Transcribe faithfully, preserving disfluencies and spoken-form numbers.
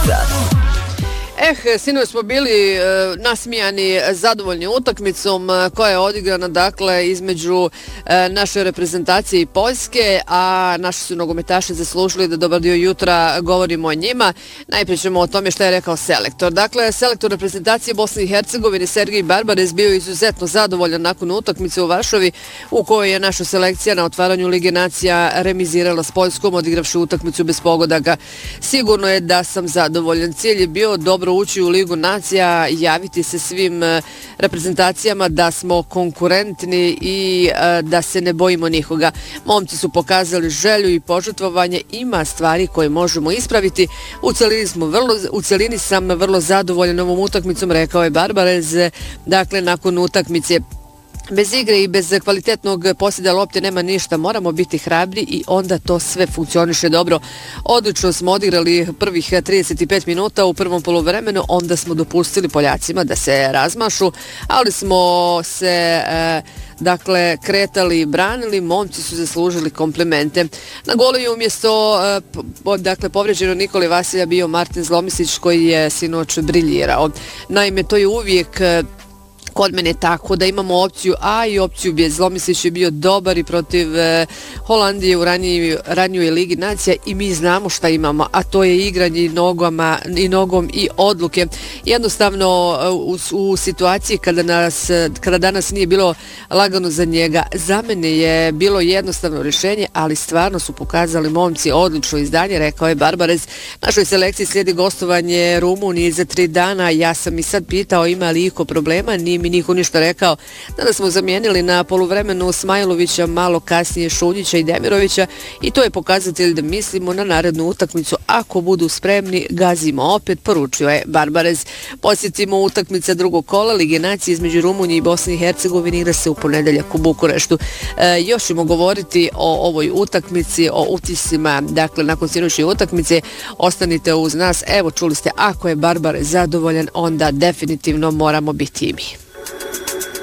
Šabaca. Eh, sinoć smo bili e, nasmijani, zadovoljni utakmicom e, koja je odigrana dakle između e, naše reprezentacije i Poljske, a naši su nogometaši zaslužili da dobar dio jutra govorimo o njima. Najprije ćemo o tome što je rekao selektor. Dakle, selektor reprezentacije Bosne i Hercegovine Sergej Barbarez bio izuzetno zadovoljan nakon utakmice u Varšavi u kojoj je naša selekcija na otvaranju Lige nacija remizirala s Poljskom, odigravši utakmicu bez pogodaka. Sigurno je da sam zadovoljan. Cilj je bio dobro ući u Ligu nacija, javiti se svim reprezentacijama da smo konkurentni i da se ne bojimo nikoga. Momci su pokazali želju i požrtvovanje, ima stvari koje možemo ispraviti. U celini, smo vrlo, u celini sam vrlo zadovoljan ovom utakmicom, rekao je Barbarez. Dakle, nakon utakmice, bez igre i bez kvalitetnog posjeda lopte nema ništa, moramo biti hrabri i onda to sve funkcioniše dobro. Odlično smo odigrali prvih trideset pet minuta u prvom poluvremenu, onda smo dopustili Poljacima da se razmašu, ali smo se e, dakle kretali i branili, momci su zaslužili komplimente. Na golu je umjesto e, po, dakle povređeno Nikoli Vasilja bio Martin Zlomisić koji je sinoć briljirao. Naime, to je uvijek e, kod mene tako da imamo opciju A i opciju B. Zlomisić je bio dobar i protiv e, Holandije u ranijoj, ranijoj Ligi nacija i mi znamo šta imamo, a to je igranje i, nogama, i nogom i odluke. Jednostavno u, u situaciji kada, nas, kada danas nije bilo lagano za njega, za mene je bilo jednostavno rješenje, ali stvarno su pokazali momci odlično izdanje, rekao je Barbarez. Našoj selekciji slijedi gostovanje Rumuniji za tri dana. Ja sam i sad pitao ima li iko problema, nije mi niko ništa rekao. Danas smo zamijenili na poluvremenu Smajlovića, malo kasnije Šunjića i Demirovića i to je pokazatelj da mislimo na narednu utakmicu. Ako budu spremni, gazimo opet, poručio je Barbarez. Posjetimo utakmica drugog kola Lige nacije između Rumunije i Bosne i Hercegovine, igra se u ponedeljak u Bukureštu. E, još ćemo govoriti o ovoj utakmici, o utiscima, dakle nakon sinoćnje utakmice. Ostanite uz nas. Evo, čuli ste, ako je Barbarez zadovoljan, onda definitivno moramo biti i mi.